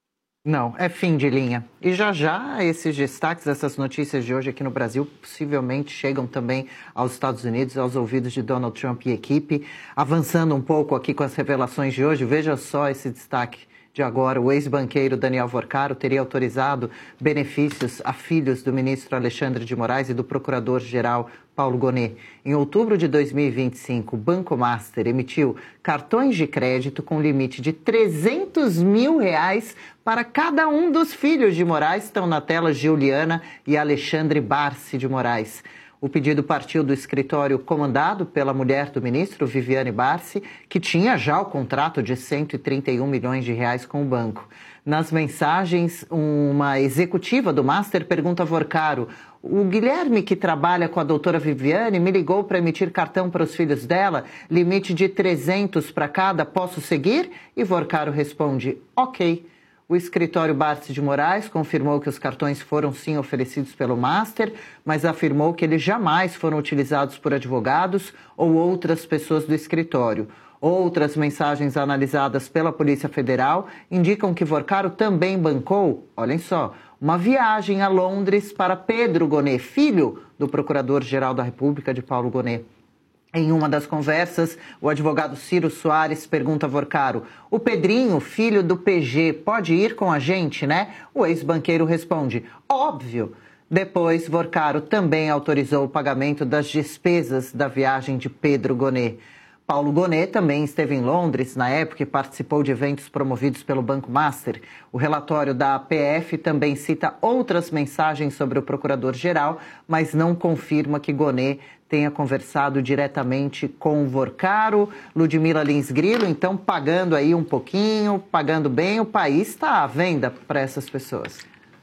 Não, é fim de linha. E já esses destaques, essas notícias de hoje aqui no Brasil, possivelmente chegam também aos Estados Unidos, aos ouvidos de Donald Trump e equipe. Avançando um pouco aqui com as revelações de hoje, veja só esse destaque de agora. O ex-banqueiro Daniel Vorcaro teria autorizado benefícios a filhos do ministro Alexandre de Moraes e do procurador-geral Paulo Gonê. Em outubro de 2025, o Banco Master emitiu cartões de crédito com limite de R$300 mil para cada um dos filhos de Moraes. Estão na tela Juliana e Alexandre Barsi de Moraes. O pedido partiu do escritório comandado pela mulher do ministro, Viviane Barsi, que tinha já o contrato de R$131 milhões com o banco. Nas mensagens, uma executiva do Master pergunta a Vorcaro: o Guilherme, que trabalha com a doutora Viviane, me ligou para emitir cartão para os filhos dela, limite de 300 para cada, posso seguir? E Vorcaro responde: ok. O escritório Barsi de Moraes confirmou que os cartões foram sim oferecidos pelo Master, mas afirmou que eles jamais foram utilizados por advogados ou outras pessoas do escritório. Outras mensagens analisadas pela Polícia Federal indicam que Vorcaro também bancou, olhem só, uma viagem a Londres para Pedro Gonê, filho do Procurador-Geral da República, de Paulo Gonê. Em uma das conversas, o advogado Ciro Soares pergunta a Vorcaro: o Pedrinho, filho do PG, pode ir com a gente, né? O ex-banqueiro responde: óbvio. Depois, Vorcaro também autorizou o pagamento das despesas da viagem de Pedro Gonê. Paulo Gonê também esteve em Londres na época e participou de eventos promovidos pelo Banco Master. O relatório da PF também cita outras mensagens sobre o procurador-geral, mas não confirma que Gonê tenha conversado diretamente com o Vorcaro. Ludmila Lins Grilo, então, pagando aí um pouquinho, pagando bem, o país está à venda para essas pessoas.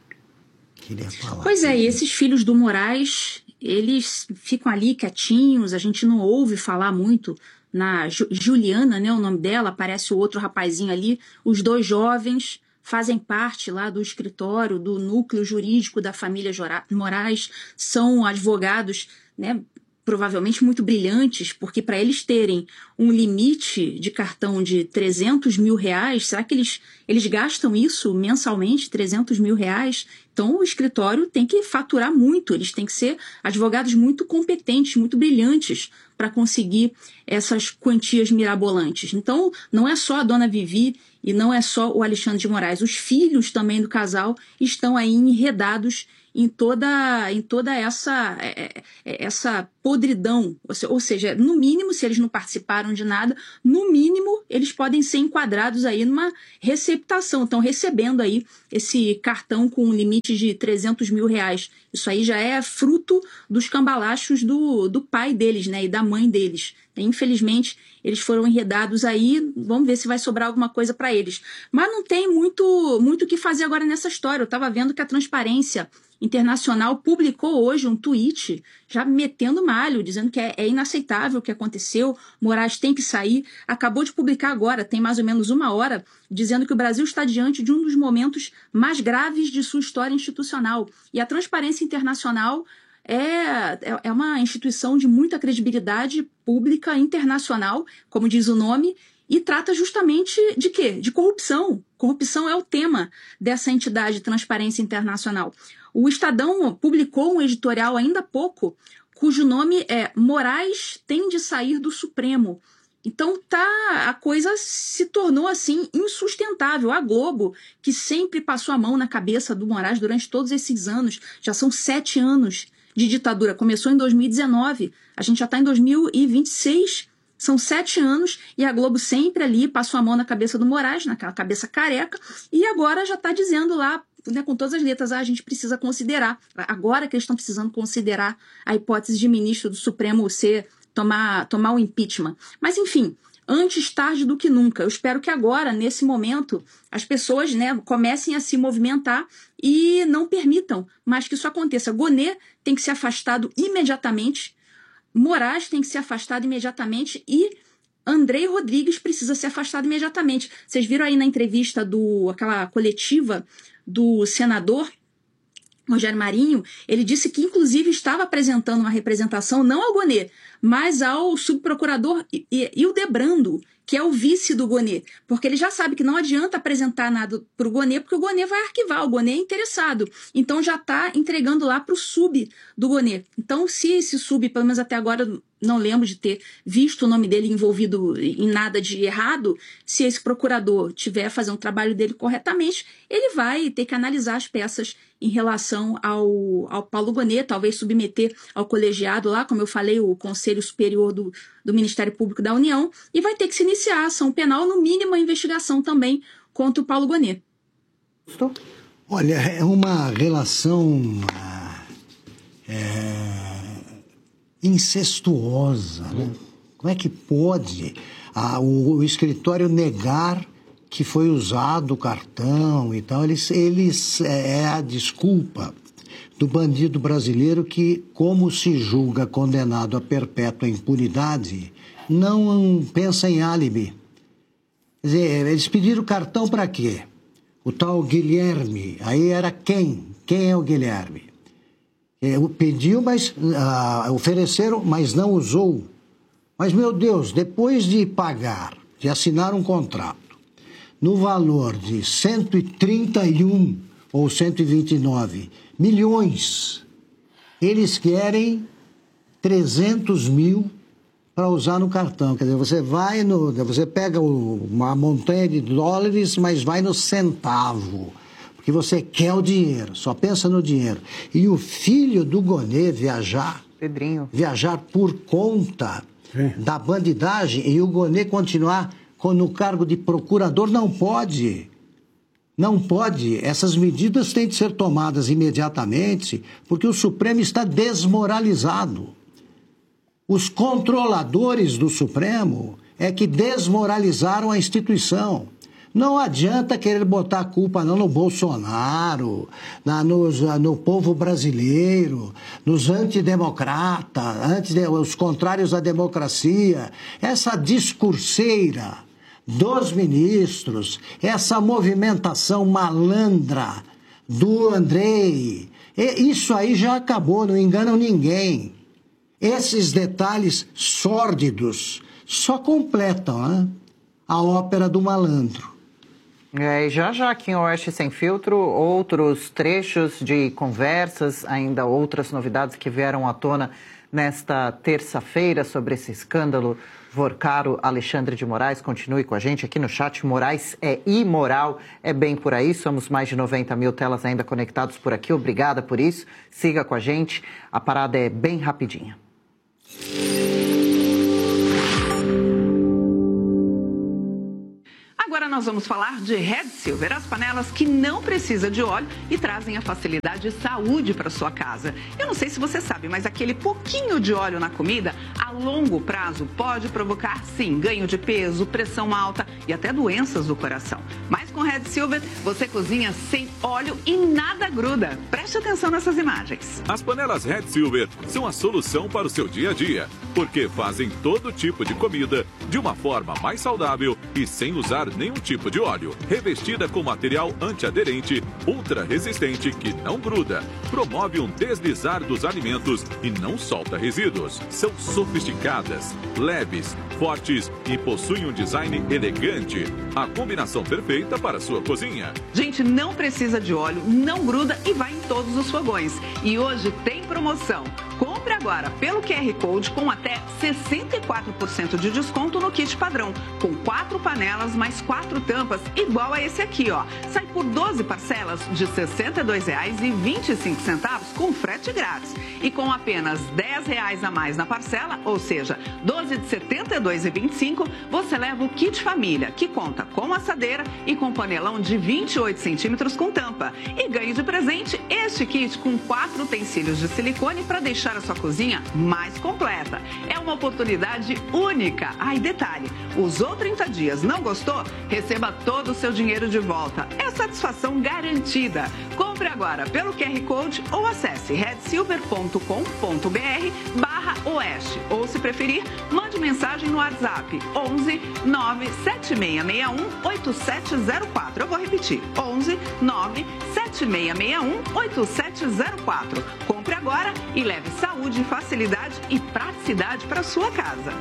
Pois é, e esses filhos do Moraes, eles ficam ali quietinhos, a gente não ouve falar muito na Juliana, né, o nome dela, aparece o outro rapazinho ali, os dois jovens fazem parte lá do escritório, do núcleo jurídico da família Moraes, são advogados, né, provavelmente muito brilhantes, porque para eles terem um limite de cartão de R$300 mil, será que eles gastam isso mensalmente, R$300 mil? Então o escritório tem que faturar muito, eles têm que ser advogados muito competentes, muito brilhantes, para conseguir essas quantias mirabolantes. Então, não é só a dona Vivi e não é só o Alexandre de Moraes. Os filhos também do casal estão aí enredados em toda essa podridão. Ou seja, no mínimo, se eles não participaram de nada, no mínimo eles podem ser enquadrados aí numa receptação. Estão recebendo aí esse cartão com um limite de R$300 mil. Isso aí já é fruto dos cambalachos do pai deles, né, e da mãe deles. Infelizmente, eles foram enredados aí, vamos ver se vai sobrar alguma coisa para eles. Mas não tem muito o que fazer agora nessa história. Eu estava vendo que a Transparência Internacional publicou hoje um tweet já metendo malho, dizendo que é inaceitável o que aconteceu, Moraes tem que sair. Acabou de publicar agora, tem mais ou menos 1 hora, dizendo que o Brasil está diante de um dos momentos mais graves de sua história institucional. E a Transparência Internacional é uma instituição de muita credibilidade pública internacional, como diz o nome, e trata justamente de quê? De corrupção. Corrupção é o tema dessa entidade Transparência Internacional. O Estadão publicou um editorial ainda há pouco, cujo nome é Moraes tem de sair do Supremo. Então a coisa se tornou assim insustentável. A Globo, que sempre passou a mão na cabeça do Moraes durante todos esses anos, já são 7 anos de ditadura, começou em 2019, a gente já está em 2026, são 7 anos, e a Globo sempre ali passou a mão na cabeça do Moraes, naquela cabeça careca, e agora já está dizendo lá, né, com todas as letras, a gente precisa considerar, agora que eles estão precisando considerar a hipótese de ministro do Supremo tomar o impeachment. Mas enfim, antes tarde do que nunca. Eu espero que agora, nesse momento, as pessoas, né, comecem a se movimentar e não permitam mais que isso aconteça. Gonê tem que ser afastado imediatamente, Moraes tem que ser afastado imediatamente e Andrei Rodrigues precisa ser afastado imediatamente. Vocês viram aí na entrevista aquela coletiva do senador Rogério Marinho, ele disse que inclusive estava apresentando uma representação não ao Gonê, mas ao subprocurador Hildebrando, que é o vice do Gonê, porque ele já sabe que não adianta apresentar nada para o Gonê, porque o Gonê vai arquivar, o Gonê é interessado, então já está entregando lá para o sub do Gonê. Então, se esse sub, pelo menos até agora, não lembro de ter visto o nome dele envolvido em nada de errado, se esse procurador tiver fazendo o trabalho dele corretamente, ele vai ter que analisar as peças em relação ao Paulo Gonê, talvez submeter ao colegiado lá, como eu falei, o Conselho Superior do Ministério Público da União, e vai ter que se iniciar a ação penal, no mínimo a investigação também contra o Paulo Gonê. Olha, é uma relação incestuosa, né? Como é que pode o escritório negar que foi usado o cartão e tal? Eles é a desculpa do bandido brasileiro que, como se julga condenado a perpétua impunidade, não pensa em álibi. Quer dizer, eles pediram cartão para quê? O tal Guilherme, aí era quem? Quem é o Guilherme? Pediu, mas ofereceram, mas não usou. Mas, meu Deus, depois de pagar, de assinar um contrato, no valor de 131 ou 129 milhões, eles querem 300 mil para usar no cartão. Quer dizer, você pega uma montanha de dólares, mas vai no centavo, porque você quer o dinheiro, só pensa no dinheiro. E o filho do Gonê viajar por conta da bandidagem e o Gonê continuar no cargo de procurador, não pode. Não pode. Essas medidas têm de ser tomadas imediatamente, porque o Supremo está desmoralizado. Os controladores do Supremo é que desmoralizaram a instituição. Não adianta querer botar a culpa não no Bolsonaro, no povo brasileiro, nos antidemocratas, os contrários à democracia. Essa discurseira dos ministros, essa movimentação malandra do Andrei, isso aí já acabou, não enganam ninguém. Esses detalhes sórdidos só completam, né, a ópera do malandro. E já aqui em Oeste Sem Filtro, outros trechos de conversas, ainda outras novidades que vieram à tona nesta terça-feira sobre esse escândalo Vorcaro Alexandre de Moraes. Continue com a gente aqui no chat. Moraes é imoral, é bem por aí. Somos mais de 90 mil telas ainda conectados por aqui. Obrigada por isso. Siga com a gente. A parada é bem rapidinha. Agora nós vamos falar de Red Silver, as panelas que não precisam de óleo e trazem a facilidade e saúde para sua casa. Eu não sei se você sabe, mas aquele pouquinho de óleo na comida, a longo prazo, pode provocar, sim, ganho de peso, pressão alta e até doenças do coração. Mas com Red Silver, você cozinha sem óleo e nada gruda. Preste atenção nessas imagens. As panelas Red Silver são a solução para o seu dia a dia, porque fazem todo tipo de comida de uma forma mais saudável e sem usar nenhum tipo de óleo. Revestida com material antiaderente, ultra resistente que não gruda, promove um deslizar dos alimentos e não solta resíduos. São sofisticadas, leves, fortes e possuem um design elegante. A combinação perfeita para a sua cozinha. Gente, não precisa de óleo, não gruda e vai em todos os fogões. E hoje tem promoção. Compre agora pelo QR Code com até 64% de desconto no kit padrão, com 4 panelas mais 4 tampas, igual a esse aqui, ó. Sai por 12 parcelas de R$ 62,25 com frete grátis. E com apenas R$ 10 a mais na parcela, ou seja, 12 de R$ 72,25, você leva o kit família, que conta com assadeira e com panelão de 28 centímetros com tampa. E ganhe de presente este kit com 4 utensílios de silicone para deixar a sua cozinha mais completa. É uma oportunidade única. Ah, e detalhe, usou 30 dias, não gostou? Receba todo o seu dinheiro de volta. É satisfação garantida. Compre agora pelo QR Code ou acesse redsilver.com.br/oeste. Ou, se preferir, mande mensagem no WhatsApp 11 97661 8704. Eu vou repetir, 11 97661 8704. Compre agora e leve saúde, facilidade e praticidade para sua casa.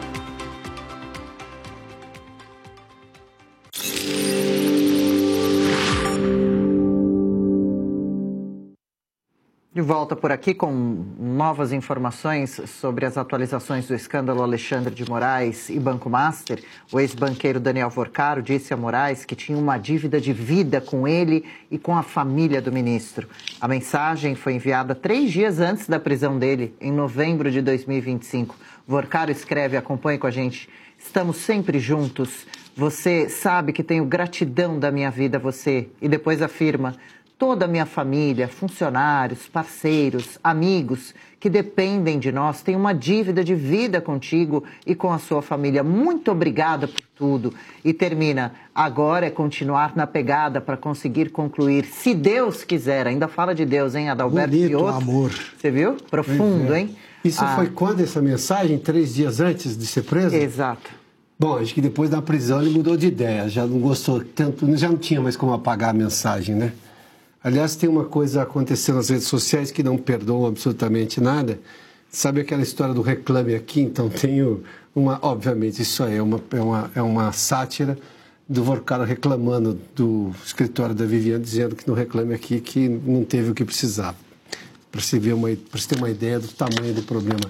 De volta por aqui com novas informações sobre as atualizações do escândalo Alexandre de Moraes e Banco Master. O ex-banqueiro Daniel Vorcaro disse a Moraes que tinha uma dívida de vida com ele e com a família do ministro. A mensagem foi enviada 3 dias antes da prisão dele, em novembro de 2025. Vorcaro escreve, acompanhe com a gente: estamos sempre juntos. Você sabe que tenho gratidão da minha vida a você. E depois afirma: toda a minha família, funcionários, parceiros, amigos que dependem de nós têm uma dívida de vida contigo e com a sua família. Muito obrigada por tudo. E termina: agora é continuar na pegada para conseguir concluir, se Deus quiser. Ainda fala de Deus, hein, Adalberto? Bonito, amor. Você viu? Profundo, hein? Isso foi quando essa mensagem? 3 dias antes de ser preso? Exato. Bom, acho que depois da prisão ele mudou de ideia. Já não gostou tanto, já não tinha mais como apagar a mensagem, né? Aliás, tem uma coisa acontecendo nas redes sociais que não perdoam absolutamente nada. Sabe aquela história do Reclame Aqui? Então tenho uma... Obviamente, isso aí é uma sátira do Vorcaro reclamando do escritório da Viviane, dizendo que no Reclame Aqui que não teve o que precisava. Para se ter uma ideia do tamanho do problema.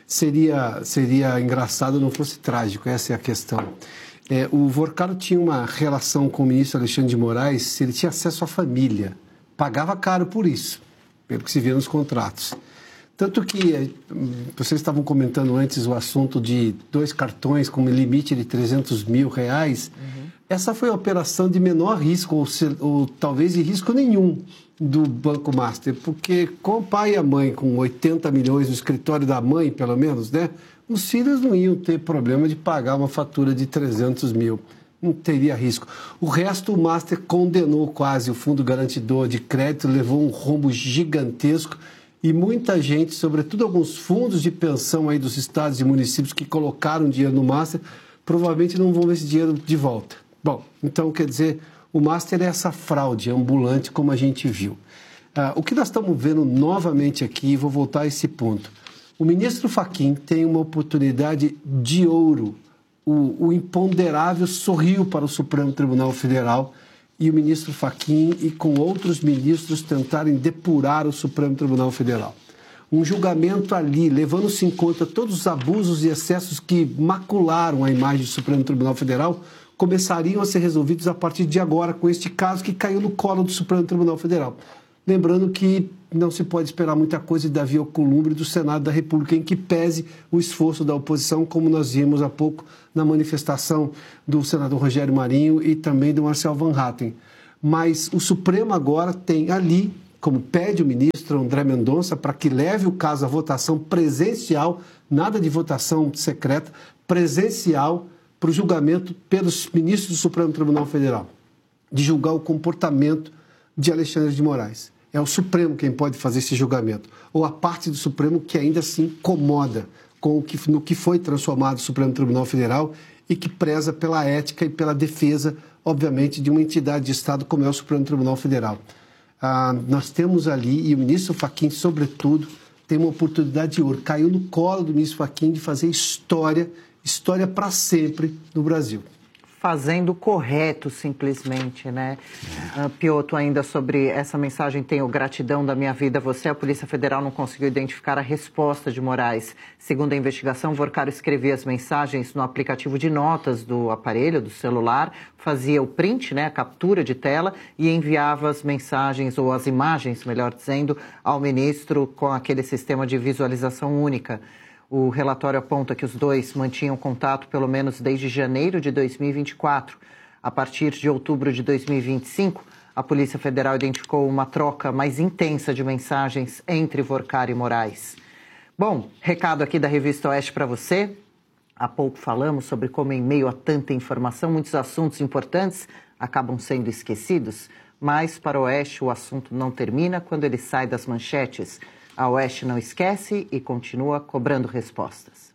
Seria engraçado não fosse trágico, essa é a questão. O Vorcaro tinha uma relação com o ministro Alexandre de Moraes, ele tinha acesso à família. Pagava caro por isso, pelo que se vê nos contratos. Tanto que vocês estavam comentando antes o assunto de 2 cartões com limite de R$300 mil. Essa foi a operação de menor risco, ou talvez de risco nenhum, do Banco Master, porque com o pai e a mãe com 80 milhões no escritório da mãe, pelo menos, né, os filhos não iam ter problema de pagar uma fatura de 300 mil. Não teria risco. O resto, o Master condenou quase o fundo garantidor de crédito, levou um rombo gigantesco e muita gente, sobretudo alguns fundos de pensão aí dos estados e municípios que colocaram dinheiro no Master, provavelmente não vão ver esse dinheiro de volta. Bom, então, quer dizer, o Master é essa fraude ambulante, como a gente viu. O que nós estamos vendo novamente aqui, vou voltar a esse ponto. O ministro Fachin tem uma oportunidade de ouro. O imponderável sorriu para o Supremo Tribunal Federal e o ministro Fachin e com outros ministros tentarem depurar o Supremo Tribunal Federal. um julgamento ali, levando-se em conta todos os abusos e excessos que macularam a imagem do Supremo Tribunal Federal, começariam a ser resolvidos a partir de agora, com este caso que caiu no colo do Supremo Tribunal Federal. Lembrando que não se pode esperar muita coisa de Davi Alcolumbre do Senado da República, em que pese o esforço da oposição, como nós vimos há pouco na manifestação do senador Rogério Marinho e também do Marcel Van Hatten. Mas o Supremo agora tem ali, como pede o ministro André Mendonça, para que leve o caso à votação presencial, nada de votação secreta, presencial, para o julgamento pelos ministros do Supremo Tribunal Federal, de julgar o comportamento de Alexandre de Moraes. É o Supremo quem pode fazer esse julgamento, ou a parte do Supremo que ainda se incomoda no que foi transformado o Supremo Tribunal Federal e que preza pela ética e pela defesa, obviamente, de uma entidade de Estado como é o Supremo Tribunal Federal. Nós temos ali, e o ministro Fachin, sobretudo, tem uma oportunidade de ouro. Caiu no colo do ministro Fachin de fazer história para sempre no Brasil. Fazendo o correto, simplesmente, né? Piotr, ainda sobre essa mensagem, tenho gratidão da minha vida. Você, a Polícia Federal, não conseguiu identificar a resposta de Moraes. Segundo a investigação, Vorcaro escrevia as mensagens no aplicativo de notas do aparelho, do celular, fazia o print, né, a captura de tela, e enviava as mensagens, ou as imagens, melhor dizendo, ao ministro com aquele sistema de visualização única. O relatório aponta que os dois mantinham contato pelo menos desde janeiro de 2024. A partir de outubro de 2025, a Polícia Federal identificou uma troca mais intensa de mensagens entre Vorcaro e Moraes. Bom, recado aqui da Revista Oeste para você. Há pouco falamos sobre como, em meio a tanta informação, muitos assuntos importantes acabam sendo esquecidos. Mas, para o Oeste, o assunto não termina quando ele sai das manchetes. A Oeste não esquece e continua cobrando respostas.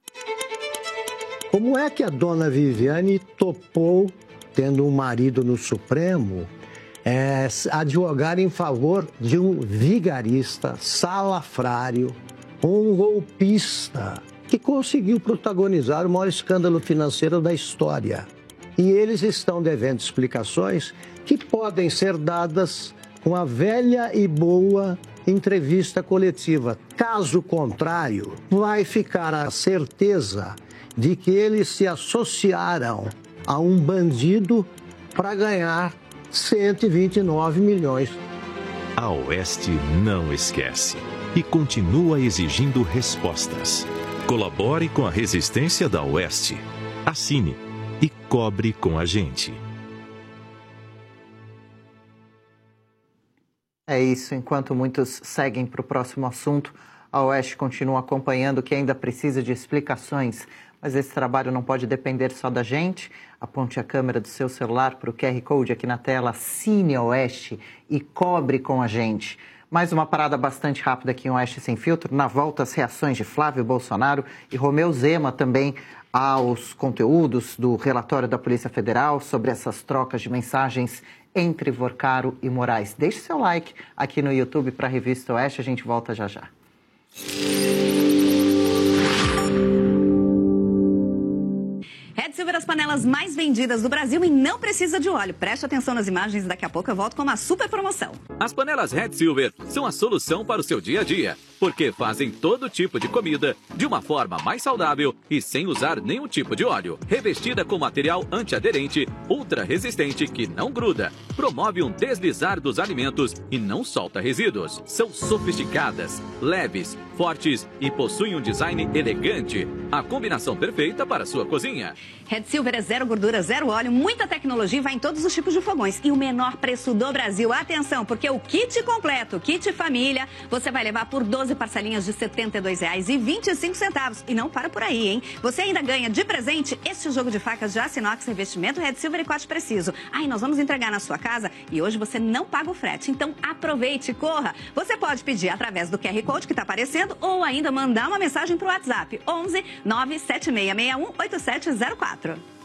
Como é que a dona Viviane topou, tendo um marido no Supremo, advogar em favor de um vigarista, salafrário, um golpista, que conseguiu protagonizar o maior escândalo financeiro da história? E eles estão devendo explicações que podem ser dadas com a velha e boa entrevista coletiva. Caso contrário, vai ficar a certeza de que eles se associaram a um bandido para ganhar 129 milhões. A Oeste não esquece e continua exigindo respostas. Colabore com a resistência da Oeste. Assine e cobre com a gente. É isso, enquanto muitos seguem para o próximo assunto, a Oeste continua acompanhando o que ainda precisa de explicações. Mas esse trabalho não pode depender só da gente. Aponte a câmera do seu celular para o QR Code aqui na tela, assine a Oeste e cobre com a gente. Mais uma parada bastante rápida aqui em Oeste Sem Filtro. Na volta, as reações de Flávio Bolsonaro e Romeu Zema também aos conteúdos do relatório da Polícia Federal sobre essas trocas de mensagens entre Vorcaro e Moraes. Deixe seu like aqui no YouTube para a Revista Oeste. A gente volta já já. Red Silver, as panelas mais vendidas do Brasil e não precisa de óleo. Preste atenção nas imagens, daqui a pouco eu volto com uma super promoção. As panelas Red Silver são a solução para o seu dia a dia, porque fazem todo tipo de comida de uma forma mais saudável e sem usar nenhum tipo de óleo. Revestida com material antiaderente, ultra resistente que não gruda, promove um deslizar dos alimentos e não solta resíduos. São sofisticadas, leves, fortes e possuem um design elegante. A combinação perfeita para a sua cozinha. Red Silver é zero gordura, zero óleo, muita tecnologia e vai em todos os tipos de fogões. E o menor preço do Brasil. Atenção, porque o kit completo, kit família, você vai levar por 12 parcelinhas de R$ 72,25. E não para por aí, hein? Você ainda ganha de presente este jogo de facas de aço inox, revestimento Red Silver e corte preciso. Aí nós vamos entregar na sua casa e hoje você não paga o frete. Então aproveite e corra. Você pode pedir através do QR Code que está aparecendo ou ainda mandar uma mensagem para o WhatsApp 11 97661 8704.